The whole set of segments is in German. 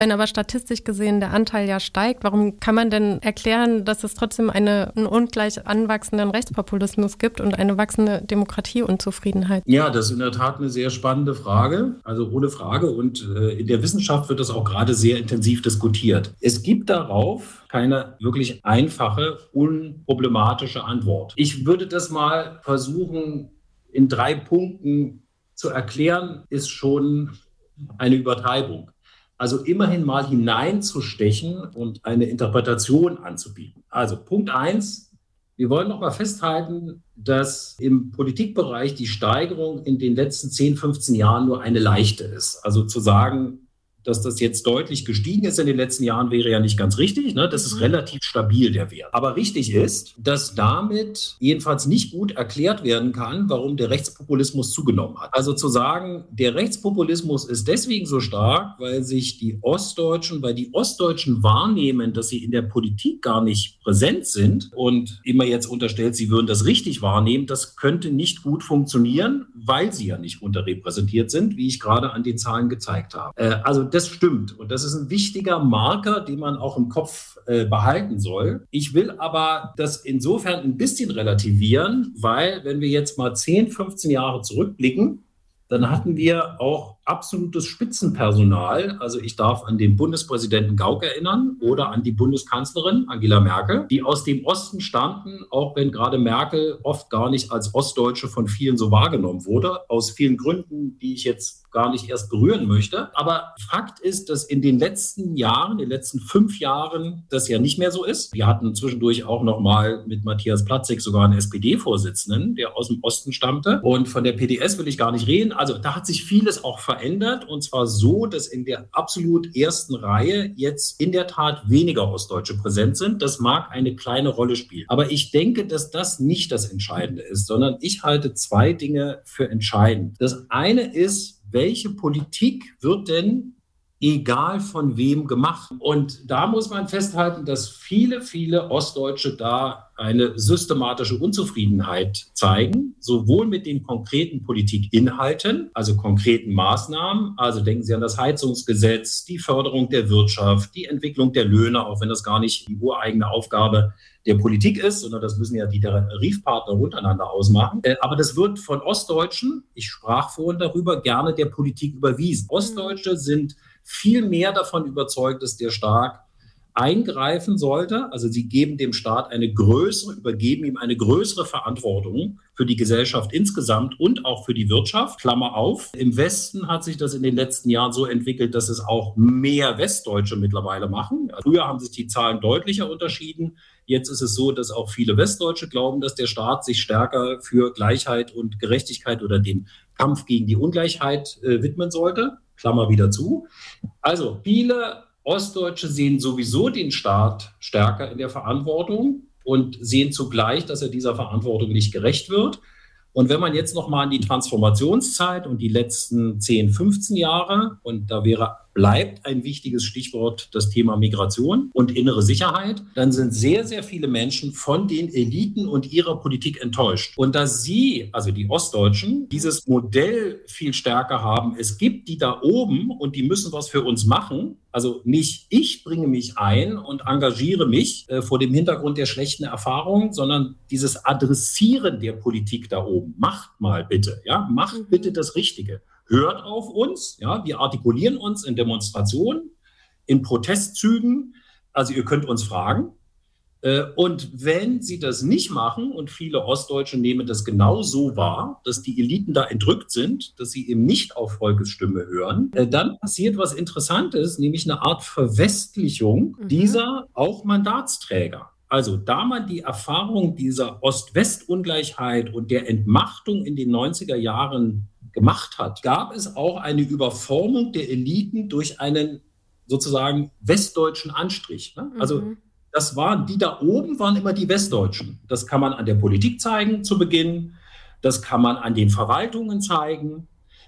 Wenn aber statistisch gesehen der Anteil ja steigt, warum kann man denn erklären, dass es trotzdem einen ungleich anwachsenden Rechtspopulismus gibt und eine wachsende Demokratieunzufriedenheit? Ja, das ist in der Tat eine sehr spannende Frage, also ohne Frage. Und in der Wissenschaft wird das auch gerade sehr intensiv diskutiert. Es gibt darauf keine wirklich einfache, unproblematische Antwort. Ich würde das mal versuchen, in 3 Punkten zu erklären, ist schon eine Übertreibung. Also immerhin mal hineinzustechen und eine Interpretation anzubieten. Also Punkt 1, wir wollen noch mal festhalten, dass im Politikbereich die Steigerung in den letzten 10, 15 Jahren nur eine leichte ist. Also zu sagen, dass das jetzt deutlich gestiegen ist in den letzten Jahren, wäre ja nicht ganz richtig. Ne? Das ist relativ stabil, der Wert. Aber richtig ist, dass damit jedenfalls nicht gut erklärt werden kann, warum der Rechtspopulismus zugenommen hat. Also zu sagen, der Rechtspopulismus ist deswegen so stark, weil die Ostdeutschen wahrnehmen, dass sie in der Politik gar nicht präsent sind und immer jetzt unterstellt, sie würden das richtig wahrnehmen, das könnte nicht gut funktionieren, weil sie ja nicht unterrepräsentiert sind, wie ich gerade an den Zahlen gezeigt habe. Also das stimmt und das ist ein wichtiger Marker, den man auch im Kopf behalten soll. Ich will aber das insofern ein bisschen relativieren, weil wenn wir jetzt mal 10, 15 Jahre zurückblicken, dann hatten wir auch absolutes Spitzenpersonal. Also ich darf an den Bundespräsidenten Gauck erinnern oder an die Bundeskanzlerin Angela Merkel, die aus dem Osten stammten, auch wenn gerade Merkel oft gar nicht als Ostdeutsche von vielen so wahrgenommen wurde, aus vielen Gründen, die ich jetzt gar nicht erst berühren möchte. Aber Fakt ist, dass in den letzten 5 Jahren, das ja nicht mehr so ist. Wir hatten zwischendurch auch noch mal mit Matthias Platzek sogar einen SPD-Vorsitzenden, der aus dem Osten stammte. Und von der PDS will ich gar nicht reden. Also da hat sich vieles auch verändert und zwar so, dass in der absolut ersten Reihe jetzt in der Tat weniger Ostdeutsche präsent sind. Das mag eine kleine Rolle spielen. Aber ich denke, dass das nicht das Entscheidende ist, sondern ich halte 2 Dinge für entscheidend. Das eine ist, welche Politik wird denn egal von wem gemacht? Und da muss man festhalten, dass viele, viele Ostdeutsche da eine systematische Unzufriedenheit zeigen, sowohl mit den konkreten Politikinhalten, also konkreten Maßnahmen, also denken Sie an das Heizungsgesetz, die Förderung der Wirtschaft, die Entwicklung der Löhne, auch wenn das gar nicht die ureigene Aufgabe der Politik ist, sondern das müssen ja die Tarifpartner untereinander ausmachen. Aber das wird von Ostdeutschen, ich sprach vorhin darüber, gerne der Politik überwiesen. Ostdeutsche sind viel mehr davon überzeugt, dass der Staat eingreifen sollte. Also sie geben dem Staat übergeben ihm eine größere Verantwortung für die Gesellschaft insgesamt und auch für die Wirtschaft. Klammer auf. Im Westen hat sich das in den letzten Jahren so entwickelt, dass es auch mehr Westdeutsche mittlerweile machen. Früher haben sich die Zahlen deutlicher unterschieden. Jetzt ist es so, dass auch viele Westdeutsche glauben, dass der Staat sich stärker für Gleichheit und Gerechtigkeit oder den Kampf gegen die Ungleichheit widmen sollte. Klammer wieder zu. Also viele Ostdeutsche sehen sowieso den Staat stärker in der Verantwortung und sehen zugleich, dass er dieser Verantwortung nicht gerecht wird. Und wenn man jetzt noch mal an die Transformationszeit und die letzten 10, 15 Jahre, und da bleibt ein wichtiges Stichwort das Thema Migration und innere Sicherheit, dann sind sehr, sehr viele Menschen von den Eliten und ihrer Politik enttäuscht. Und dass sie, also die Ostdeutschen, dieses Modell viel stärker haben, es gibt die da oben und die müssen was für uns machen. Also nicht ich bringe mich ein und engagiere mich vor dem Hintergrund der schlechten Erfahrungen, sondern dieses Adressieren der Politik da oben. Macht mal bitte, ja, macht bitte das Richtige. Hört auf uns, ja, wir artikulieren uns in Demonstrationen, in Protestzügen, also ihr könnt uns fragen. Und wenn sie das nicht machen, und viele Ostdeutsche nehmen das genau so wahr, dass die Eliten da entrückt sind, dass sie eben nicht auf Volkes Stimme hören, dann passiert was Interessantes, nämlich eine Art Verwestlichung dieser auch Mandatsträger. Also da man die Erfahrung dieser Ost-West-Ungleichheit und der Entmachtung in den 90er Jahren gemacht hat, gab es auch eine Überformung der Eliten durch einen sozusagen westdeutschen Anstrich. Ne? Also die da oben waren immer die Westdeutschen. Das kann man an der Politik zeigen zu Beginn, das kann man an den Verwaltungen zeigen.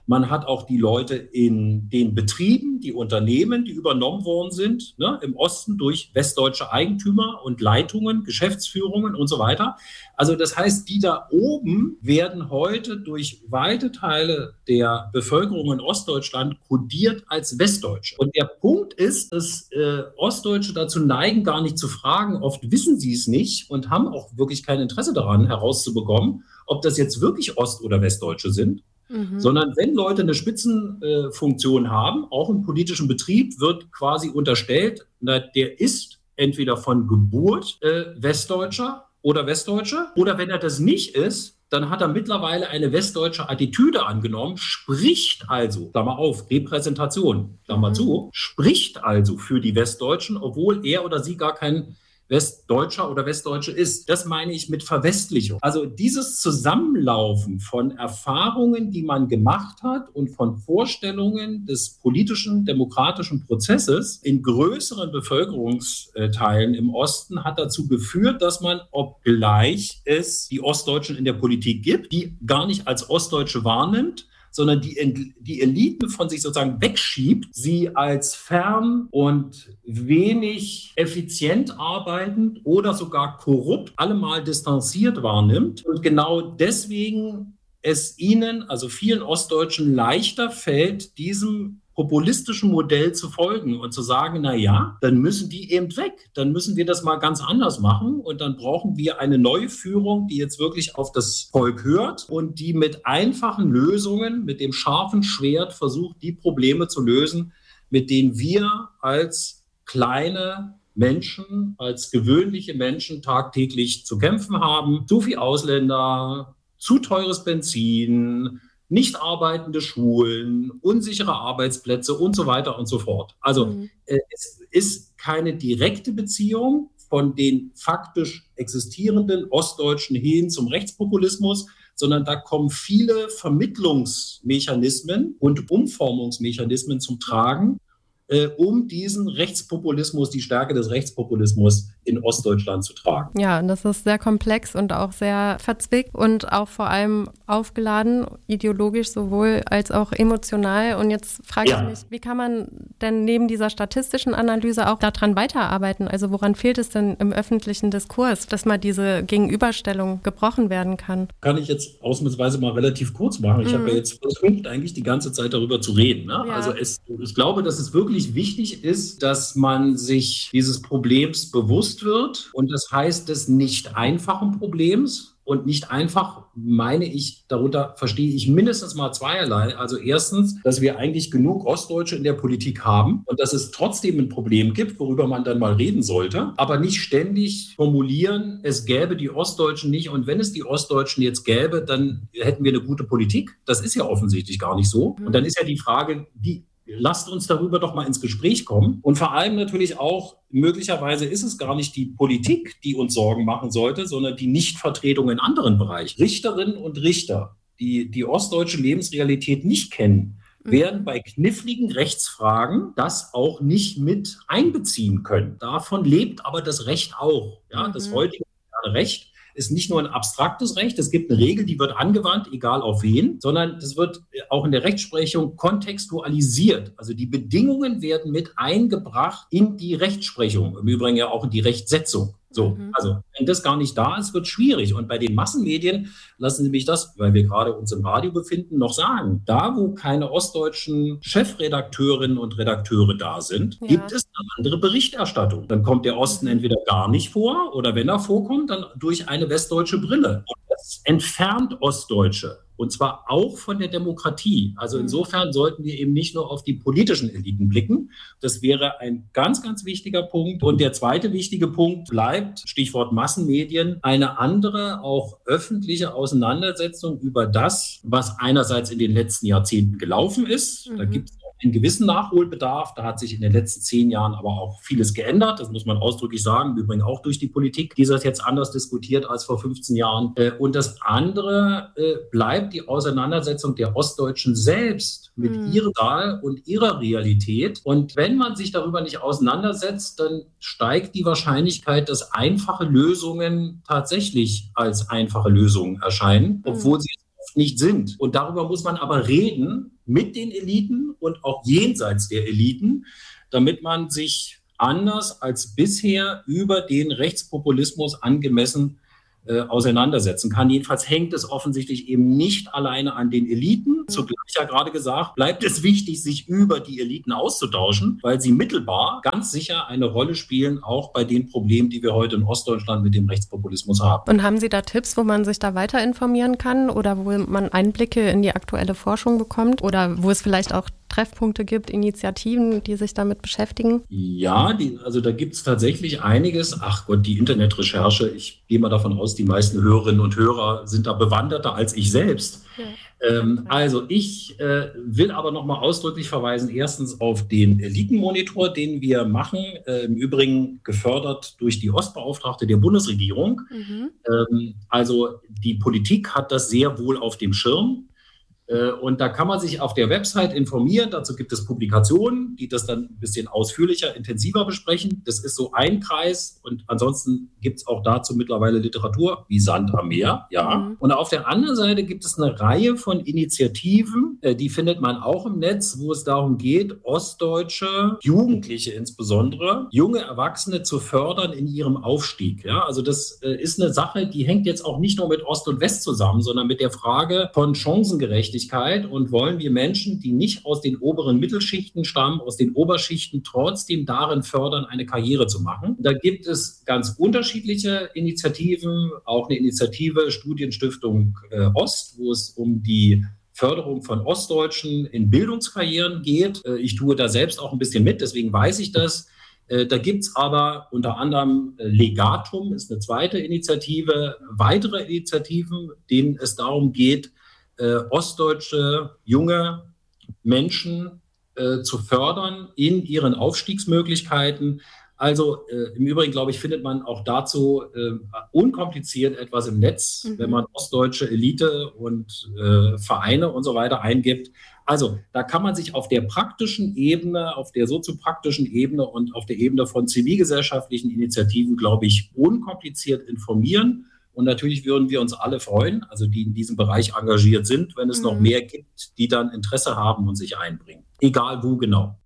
Man hat auch die Leute in den Betrieben, die Unternehmen, die übernommen worden sind, ne, im Osten durch westdeutsche Eigentümer und Leitungen, Geschäftsführungen und so weiter. Also das heißt, die da oben werden heute durch weite Teile der Bevölkerung in Ostdeutschland kodiert als Westdeutsche. Und der Punkt ist, dass Ostdeutsche dazu neigen, gar nicht zu fragen. Oft wissen sie es nicht und haben auch wirklich kein Interesse daran, herauszubekommen, ob das jetzt wirklich Ost- oder Westdeutsche sind. Sondern wenn Leute eine Spitzenfunktion haben, auch im politischen Betrieb, wird quasi unterstellt, na, der ist entweder von Geburt Westdeutscher oder Westdeutsche, oder wenn er das nicht ist, dann hat er mittlerweile eine westdeutsche Attitüde angenommen, spricht also, Klammer auf, Repräsentation, Klammer zu, spricht also für die Westdeutschen, obwohl er oder sie gar kein Westdeutscher oder Westdeutsche ist. Das meine ich mit Verwestlichung. Also dieses Zusammenlaufen von Erfahrungen, die man gemacht hat und von Vorstellungen des politischen, demokratischen Prozesses in größeren Bevölkerungsteilen im Osten hat dazu geführt, dass man, obgleich es die Ostdeutschen in der Politik gibt, die gar nicht als Ostdeutsche wahrnimmt, sondern die Eliten von sich sozusagen wegschiebt, sie als fern und wenig effizient arbeitend oder sogar korrupt allemal distanziert wahrnimmt. Und genau deswegen es ihnen, also vielen Ostdeutschen, leichter fällt, diesem populistischen Modell zu folgen und zu sagen, na ja, dann müssen die eben weg. Dann müssen wir das mal ganz anders machen und dann brauchen wir eine neue Führung, die jetzt wirklich auf das Volk hört und die mit einfachen Lösungen, mit dem scharfen Schwert versucht, die Probleme zu lösen, mit denen wir als kleine Menschen, als gewöhnliche Menschen tagtäglich zu kämpfen haben. Zu viel Ausländer, zu teures Benzin, nicht arbeitende Schulen, unsichere Arbeitsplätze und so weiter und so fort. Also es ist keine direkte Beziehung von den faktisch existierenden Ostdeutschen hin zum Rechtspopulismus, sondern da kommen viele Vermittlungsmechanismen und Umformungsmechanismen zum Tragen, um diesen Rechtspopulismus, die Stärke des Rechtspopulismus in Ostdeutschland zu tragen. Ja, das ist sehr komplex und auch sehr verzwickt und auch vor allem aufgeladen, ideologisch sowohl als auch emotional. Und jetzt frage ich mich, wie kann man denn neben dieser statistischen Analyse auch daran weiterarbeiten? Also woran fehlt es denn im öffentlichen Diskurs, dass mal diese Gegenüberstellung gebrochen werden kann? Kann ich jetzt ausnahmsweise mal relativ kurz machen. Ich habe ja jetzt versucht, eigentlich die ganze Zeit darüber zu reden. Ne? Ja. Also ich glaube, dass es wirklich wichtig ist, dass man sich dieses Problems bewusst wird. Und das heißt des nicht einfachen Problems. Und nicht einfach, meine ich, darunter verstehe ich mindestens mal zweierlei. Also erstens, dass wir eigentlich genug Ostdeutsche in der Politik haben und dass es trotzdem ein Problem gibt, worüber man dann mal reden sollte, aber nicht ständig formulieren, es gäbe die Ostdeutschen nicht und wenn es die Ostdeutschen jetzt gäbe, dann hätten wir eine gute Politik. Das ist ja offensichtlich gar nicht so. Und dann ist ja die Frage, lasst uns darüber doch mal ins Gespräch kommen. Und vor allem natürlich auch, möglicherweise ist es gar nicht die Politik, die uns Sorgen machen sollte, sondern die Nichtvertretung in anderen Bereichen. Richterinnen und Richter, die die ostdeutsche Lebensrealität nicht kennen, werden bei kniffligen Rechtsfragen das auch nicht mit einbeziehen können. Davon lebt aber das Recht auch. Ja, das heutige Recht ist nicht nur ein abstraktes Recht, es gibt eine Regel, die wird angewandt, egal auf wen, sondern das wird auch in der Rechtsprechung kontextualisiert. Also die Bedingungen werden mit eingebracht in die Rechtsprechung, im Übrigen ja auch in die Rechtsetzung. So, also wenn das gar nicht da ist, wird schwierig. Und bei den Massenmedien, lassen Sie mich das, weil wir gerade uns im Radio befinden, noch sagen, da wo keine ostdeutschen Chefredakteurinnen und Redakteure da sind, gibt es eine andere Berichterstattung. Dann kommt der Osten entweder gar nicht vor oder wenn er vorkommt, dann durch eine westdeutsche Brille. Und das entfernt Ostdeutsche. Und zwar auch von der Demokratie. Also insofern sollten wir eben nicht nur auf die politischen Eliten blicken. Das wäre ein ganz, ganz wichtiger Punkt. Und der zweite wichtige Punkt bleibt, Stichwort Massenmedien, eine andere, auch öffentliche Auseinandersetzung über das, was einerseits in den letzten Jahrzehnten gelaufen ist. Da gibt es einen gewissen Nachholbedarf. Da hat sich in den letzten 10 Jahren aber auch vieles geändert. Das muss man ausdrücklich sagen. Übrigens auch durch die Politik, die das jetzt anders diskutiert als vor 15 Jahren. Und das andere bleibt die Auseinandersetzung der Ostdeutschen selbst mit ihrer Zahl und ihrer Realität. Und wenn man sich darüber nicht auseinandersetzt, dann steigt die Wahrscheinlichkeit, dass einfache Lösungen tatsächlich als einfache Lösungen erscheinen, obwohl sie es oft nicht sind. Und darüber muss man aber reden. mit den Eliten und auch jenseits der Eliten, damit man sich anders als bisher über den Rechtspopulismus angemessen auseinandersetzen kann. Jedenfalls hängt es offensichtlich eben nicht alleine an den Eliten. Zugleich ja gerade gesagt, bleibt es wichtig, sich über die Eliten auszutauschen, weil sie mittelbar ganz sicher eine Rolle spielen, auch bei den Problemen, die wir heute in Ostdeutschland mit dem Rechtspopulismus haben. Und haben Sie da Tipps, wo man sich da weiter informieren kann oder wo man Einblicke in die aktuelle Forschung bekommt oder wo es vielleicht auch Treffpunkte gibt, Initiativen, die sich damit beschäftigen? Ja, also da gibt es tatsächlich einiges. Ach Gott, die Internetrecherche, ich gehe mal davon aus, die meisten Hörerinnen und Hörer sind da bewanderter als ich selbst. Ja. Also ich will aber nochmal ausdrücklich verweisen, erstens auf den Elitenmonitor, den wir machen, im Übrigen gefördert durch die Ostbeauftragte der Bundesregierung. Also die Politik hat das sehr wohl auf dem Schirm. Und da kann man sich auf der Website informieren. Dazu gibt es Publikationen, die das dann ein bisschen ausführlicher, intensiver besprechen. Das ist so ein Kreis. Und ansonsten gibt es auch dazu mittlerweile Literatur wie Sand am Meer. Ja. Und auf der anderen Seite gibt es eine Reihe von Initiativen, die findet man auch im Netz, wo es darum geht, ostdeutsche Jugendliche insbesondere, junge Erwachsene zu fördern in ihrem Aufstieg. Ja. Also das ist eine Sache, die hängt jetzt auch nicht nur mit Ost und West zusammen, sondern mit der Frage von Chancengerechtigkeit. Und wollen wir Menschen, die nicht aus den oberen Mittelschichten stammen, aus den Oberschichten, trotzdem darin fördern, eine Karriere zu machen. Da gibt es ganz unterschiedliche Initiativen, auch eine Initiative Studienstiftung Ost, wo es um die Förderung von Ostdeutschen in Bildungskarrieren geht. Ich tue da selbst auch ein bisschen mit, deswegen weiß ich das. Da gibt es aber unter anderem Legatum, ist eine zweite Initiative, weitere Initiativen, denen es darum geht, ostdeutsche junge Menschen zu fördern in ihren Aufstiegsmöglichkeiten. Also im Übrigen, glaube ich, findet man auch dazu unkompliziert etwas im Netz, wenn man ostdeutsche Elite und Vereine und so weiter eingibt. Also da kann man sich auf der praktischen Ebene, auf der soziopraktischen Ebene und auf der Ebene von zivilgesellschaftlichen Initiativen, glaube ich, unkompliziert informieren. Und natürlich würden wir uns alle freuen, also die in diesem Bereich engagiert sind, wenn es noch mehr gibt, die dann Interesse haben und sich einbringen. Egal wo genau.